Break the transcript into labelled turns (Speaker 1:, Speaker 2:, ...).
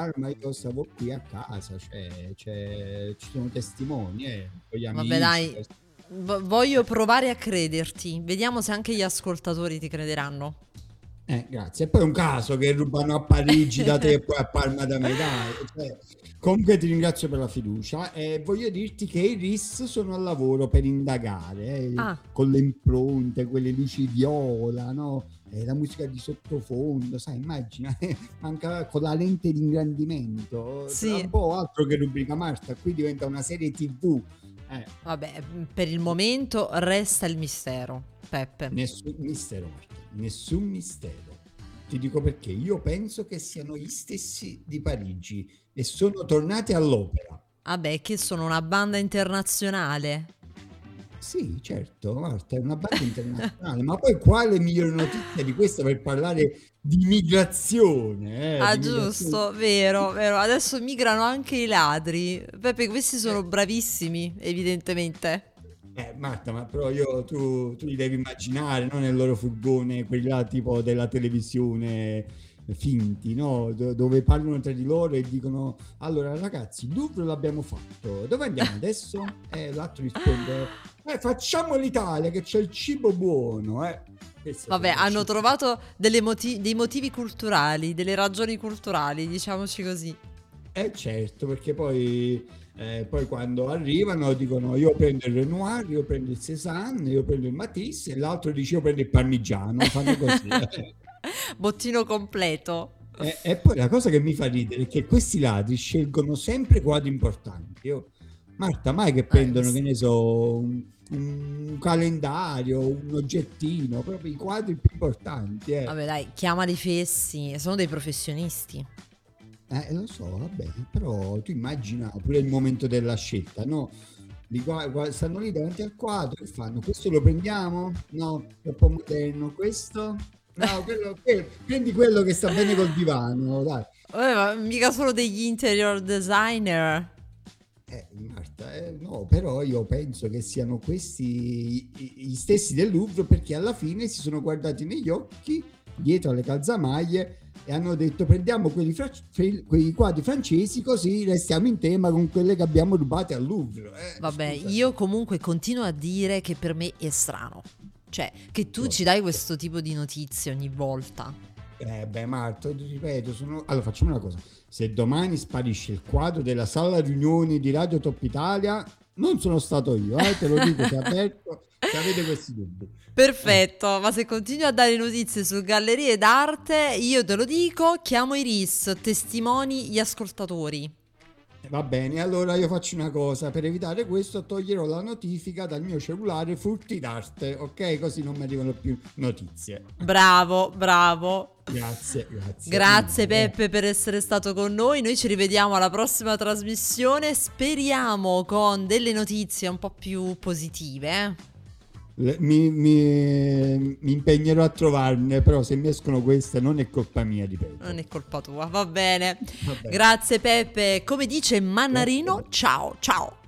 Speaker 1: ma io stavo qui a casa, cioè, ci sono testimoni, con gli
Speaker 2: Vabbè,
Speaker 1: amici.
Speaker 2: dai, voglio provare a crederti. Vediamo se anche gli ascoltatori ti crederanno.
Speaker 1: Grazie. E poi è un caso che rubano a Parigi da te e poi a Parma da me, dai. Cioè, comunque ti ringrazio per la fiducia e voglio dirti che i RIS sono al lavoro per indagare,
Speaker 2: Ah,
Speaker 1: con le impronte, quelle luci viola, no? La musica di sottofondo, sai, immagina, manca con la lente di ingrandimento, tra
Speaker 2: sì.
Speaker 1: un po' altro che rubrica Marta, qui diventa una serie TV.
Speaker 2: Vabbè, per il momento resta il mistero, Peppe.
Speaker 1: Nessun mistero, Marta, nessun mistero. Ti dico perché io penso che siano gli stessi di Parigi e sono tornati all'opera.
Speaker 2: Vabbè, che sono una banda internazionale.
Speaker 1: Sì, certo, Marta, è una banda internazionale, ma poi quale migliore notizia di questa per parlare di migrazione,
Speaker 2: Ah,
Speaker 1: di migrazione.
Speaker 2: giusto, vero, vero. Adesso migrano anche i ladri. Peppe, questi sono bravissimi, evidentemente.
Speaker 1: Marta, ma però tu li devi immaginare, no? Nel loro furgone, quelli là tipo della televisione finti, no? Dove parlano tra di loro e dicono: allora ragazzi, il Louvre l'abbiamo fatto, dove andiamo adesso? E l'altro risponde: facciamo l'Italia che c'è il cibo buono, eh. Queste
Speaker 2: Vabbè,
Speaker 1: sono le
Speaker 2: hanno
Speaker 1: città.
Speaker 2: trovato dei motivi culturali, delle ragioni culturali, diciamoci così.
Speaker 1: Certo, perché poi quando arrivano dicono io prendo il Renoir, io prendo il Cézanne, io prendo il Matisse e l'altro dice io prendo il Parmigiano, fanno così.
Speaker 2: Bottino completo.
Speaker 1: E poi la cosa che mi fa ridere è che questi ladri scelgono sempre quadri importanti. Marta, mai che prendono, che
Speaker 2: Questi.
Speaker 1: ne so, un calendario, un oggettino, proprio i quadri più importanti.
Speaker 2: Vabbè, dai, chiamali fessi, sono dei professionisti.
Speaker 1: Lo so, va bene, però tu immagina pure il momento della scelta, no? Stanno lì davanti al quadro e fanno, questo lo prendiamo? No, troppo moderno, questo? No, prendi quello che sta bene col divano, dai.
Speaker 2: Vabbè, ma mica solo degli interior designer.
Speaker 1: Marta, no, però io penso che siano questi gli stessi del Louvre perché alla fine si sono guardati negli occhi dietro alle calzamaglie e hanno detto prendiamo quei quadri francesi così restiamo in tema con quelle che abbiamo rubate al Louvre.
Speaker 2: Vabbè,
Speaker 1: Scusa.
Speaker 2: io comunque continuo a dire che per me è strano. Cioè, che tu ci dai questo tipo di notizie ogni volta.
Speaker 1: Beh, Marta, ti ripeto, allora facciamo una cosa. Se domani sparisce il quadro della sala riunioni di Radio Top Italia, non sono stato io, te lo dico, ti avverto, se avete questi dubbi.
Speaker 2: Perfetto, ma se continui a dare notizie su gallerie d'arte, io te lo dico, chiamo i RIS, testimoni gli ascoltatori.
Speaker 1: Va bene, allora io faccio una cosa, per evitare questo toglierò la notifica dal mio cellulare furti d'arte, ok? Così non mi arrivano più notizie.
Speaker 2: Bravo, bravo.
Speaker 1: Grazie, grazie. Meno
Speaker 2: Grazie
Speaker 1: male.
Speaker 2: Peppe per essere stato con noi, noi ci rivediamo alla prossima trasmissione, speriamo con delle notizie un po' più positive, eh?
Speaker 1: Mi impegnerò a trovarne, però se mi escono queste non è colpa mia,
Speaker 2: Non
Speaker 1: ripeto.
Speaker 2: è colpa tua, va bene.
Speaker 1: Va bene.
Speaker 2: Grazie Peppe, come dice
Speaker 1: Grazie.
Speaker 2: Mannarino, ciao, ciao.